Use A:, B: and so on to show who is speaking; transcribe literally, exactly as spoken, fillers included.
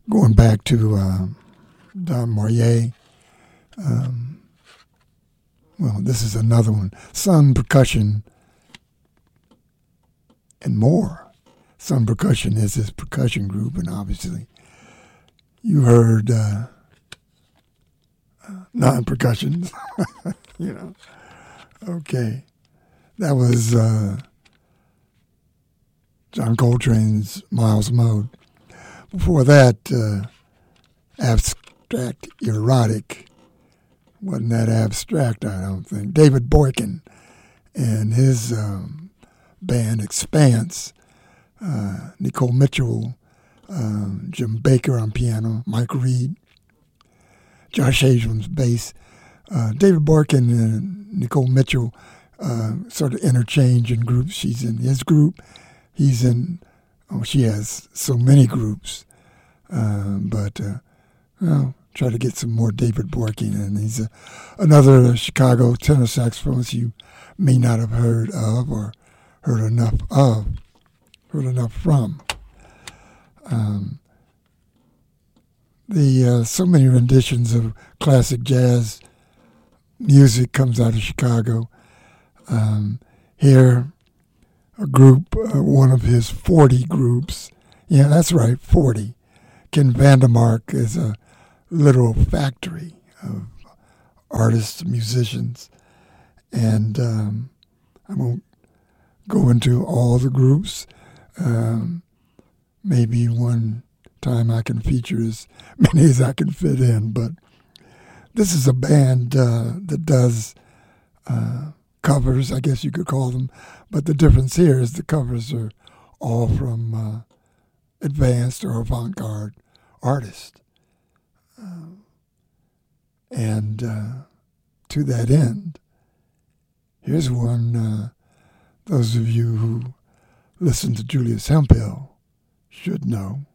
A: going back to uh, Don Moyer. Um, well, this is another one. Sun Percussion and More. Sun Percussion is his percussion group, and obviously you heard uh, non-percussions, you know. Okay. That was uh, John Coltrane's Miles Mode. Before that, uh, Abstract Erotic. Wasn't that abstract, I don't think. David Boykin and his um, band Expanse. Uh, Nicole Mitchell, um, Jim Baker on piano, Mike Reed, Josh Abrams bass. Uh, David Boykin and Nicole Mitchell uh, sort of interchange in groups. She's in his group. He's in, oh, she has so many groups. Uh, but, uh, well, try to get some more David Boykin. And he's a, another Chicago tenor saxophonist you may not have heard of or heard enough of, heard enough from. Um, the uh, so many renditions of classic jazz music comes out of Chicago. Um, here, a group, uh, one of his forty groups, yeah, that's right, forty. Ken Vandermark is a literal factory of artists, musicians, and um, I won't go into all the groups. Um, maybe one time I can feature as many as I can fit in, but this is a band uh, that does uh, covers, I guess you could call them, but the difference here is the covers are all from uh, advanced or avant-garde artists. Uh, and uh, to that end, here's one uh, those of you who listen to Julius Hemphill should know.